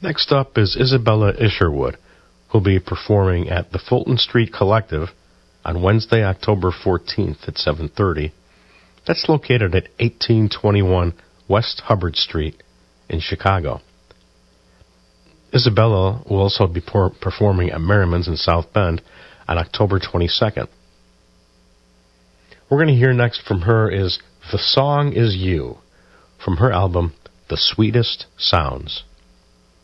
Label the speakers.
Speaker 1: Next up is Isabella Isherwood, who'll be performing at the Fulton Street Collective on Wednesday, October 14th at 7:30. That's located at 1821 West Hubbard Street in Chicago. Isabella will also be performing at Merriman's in South Bend on October 22nd. We're going to hear next from her is The Song Is You, from her album The Sweetest Sounds.